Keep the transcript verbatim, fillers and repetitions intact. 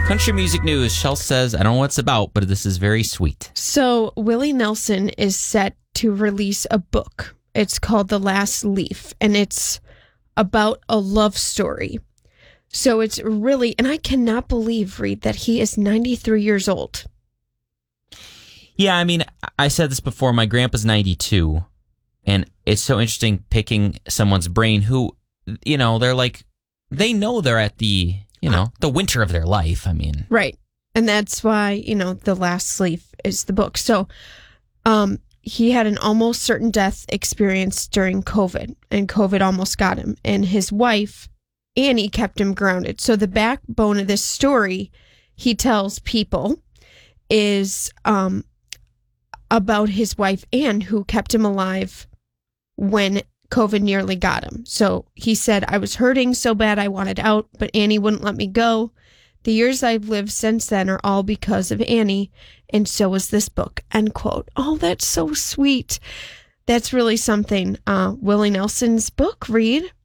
Country music news. Shell says, I don't know what it's about, but this is very sweet. So Willie Nelson is set to release a book. It's called The Last Leaf, and it's about a love story. So it's really, and I cannot believe, Reed, that he is ninety-three years old. Yeah, I mean, I said this before. My grandpa's ninety-two, and it's so interesting picking someone's brain who, you know, they're like, they know they're at the, you know, the winter of their life. I mean. Right. And that's why, you know, The Last Leaf is the book. So um, he had an almost certain death experience during COVID, and COVID almost got him. And his wife, Annie, kept him grounded. So the backbone of this story, he tells people, is um, about his wife, Anne, who kept him alive when COVID nearly got him. So he said, I was hurting so bad I wanted out, but Annie wouldn't let me go. The years I've lived since then are all because of Annie, and so is this book, end quote. Oh, that's so sweet. That's really something. Uh, Willie Nelson's book, Reed.